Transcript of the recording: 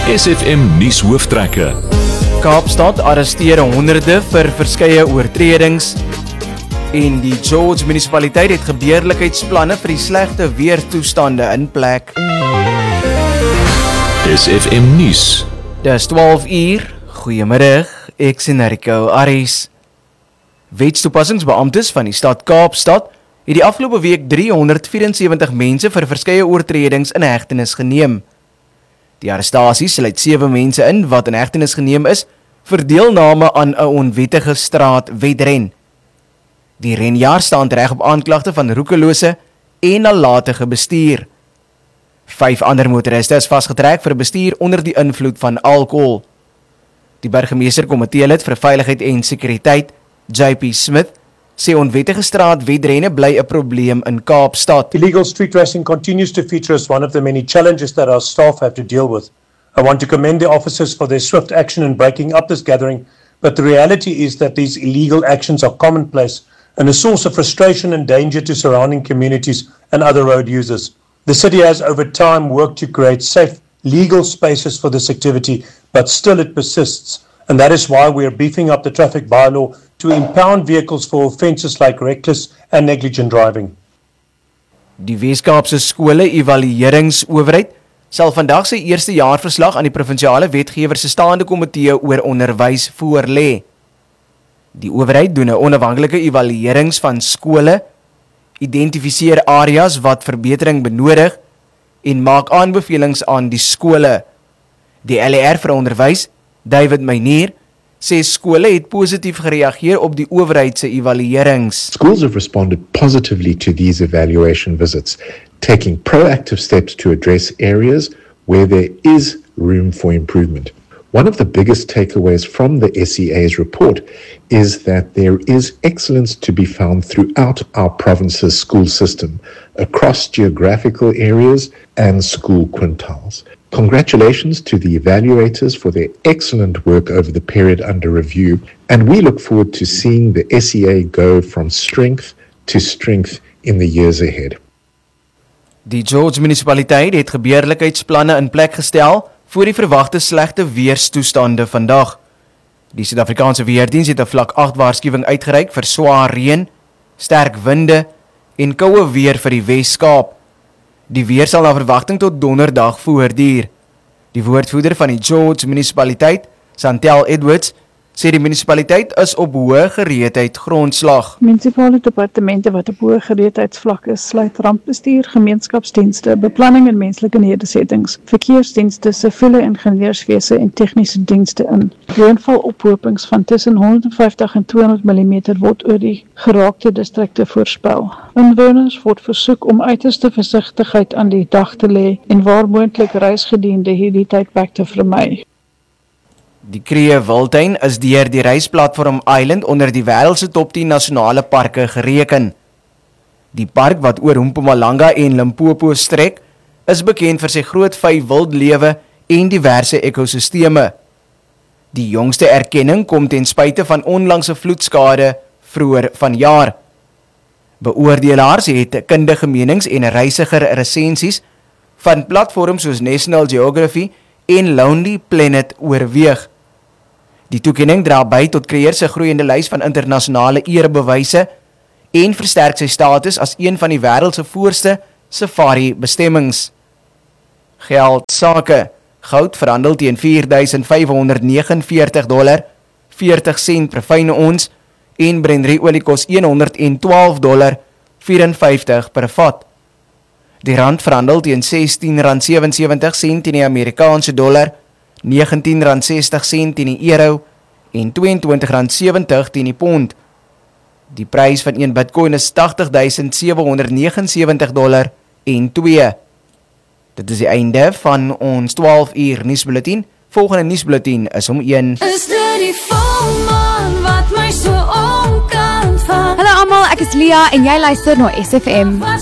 SFM nuus hooftrekke. Kaapstad arresteer honderde vir verskeie oortredings en die George munisipaliteit het gebeurlikheidsplanne vir die slegte weertoestande in plek. SFM nuus. Dis 12 uur. Goeiemiddag, ek sien Rico Aries. Wetstoepassingsbeamptes van die stad Kaapstad het die afgelope week 374 mense vir verskeie oortredings in hegtenis geneem. Die arrestasie sluit 7 mense in wat in hegtenis geneem is vir deelname aan 'n onwettige straatwedren. Die renjaer staan reg op aanklagte van roekelose en nalatige bestuur. 5 ander motoriste is vasgetrek vir bestuur onder die invloed van alkohol. Die burgemeesterkomitee-lid vir veiligheid en sekuriteit, JP Smith, sê onwettige straatwedrenne bly 'n probleem in Kaapstad. Illegal street racing continues to feature as one of the many challenges that our staff have to deal with. I want to commend the officers for their swift action in breaking up this gathering, but the reality is that these illegal actions are commonplace and a source of frustration and danger to surrounding communities and other road users. The city has over time worked to create safe, legal spaces for this activity, but still it persists. And that is why we are beefing up the traffic bylaw to impound vehicles for offences like reckless and negligent driving. Die Weskaapse skole evalueringsowerheid sal vandag sy eerste jaarverslag aan die provinsiale wetgewer se staande komitee oor onderwys voorlê. Die owerheid doen 'n onafhanklike evaluerings van skole, identifiseer areas wat verbetering benodig en maak aanbevelings aan die skole. Die LER vir onderwys, David Meinier, sê skole het positief gereageer op die owerheid se evaluerings. Schools have responded positively to these evaluation visits, taking proactive steps to address areas where there is room for improvement. One of the biggest takeaways from the SEA's report is that there is excellence to be found throughout our province's school system, across geographical areas and school quintiles. Congratulations to the evaluators for their excellent work over the period under review, and we look forward to seeing the SEA go from strength to strength in the years ahead. Die George munisipaliteit het gebeurlikheidsplanne in plek gestel vir die verwagte slegte weerstoestande vandag. Die Suid-Afrikaanse Weerdiens het 'n vlak 8 waarskuwing uitgereik vir swaar reën, sterk winde en koue weer vir die Wes-Kaap. Die weer sal na verwagting tot donderdag voortduur. Die woordvoerder van die George munisipaliteit, Chantel Edwards, sê die munisipaliteit is op hoë gereedheid grondslag. Munisipale departemente wat op hoë gereedheidsvlak is, sluit rampbestuur, gemeenskapsdienste, beplanning en menslike nedersettings, verkeersdienste, siviele ingenieurswese en tegniese dienste in. Reënvalophopings van tussen 150 en 200 mm word oor die geraakte distrikte voorspel. Inwoners word versoek om uiterste versigtigheid aan die dag te lê en waar moontlik reisgediende hierdie tydperk te vermy. Die Kruger Wildtuin is deur die reisplatform Island onder die wêreld se top 10 nasionale parke gereken. Die park wat oor Mpumalanga en Limpopo strek, is bekend vir sy groot vyf wildlewe en diverse ekosisteme. Die jongste erkenning kom ten spyte van onlangse vloedskade vroeër vanjaar. Beoordelaars het kundige menings en reisiger resensies van platforms soos National Geography en Lonely Planet oorweeg. Die toekenning dra by tot Kruger se groeiende lys van internasionale erebewyse en versterk sy status as een van die wêreld se voorste safari bestemmings. Geldsake: goud verhandel teen $4,549, 40 sent per fyn ons, en Brent olie kos $112.54 per vat. Die rand verhandel teen R16.77 teen die Amerikaanse dollar, R19.60 teen die euro en R22.70 teen die pond. Die prys van 1 Bitcoin is $80,779 en 2. Dit is die einde van ons 12 uur nuusbulletin. Volgende nuusbulletin is om 1. Is dit die volmaan wat my so omkant van? Hallo almal, ek is Lia en jy luister na SFM.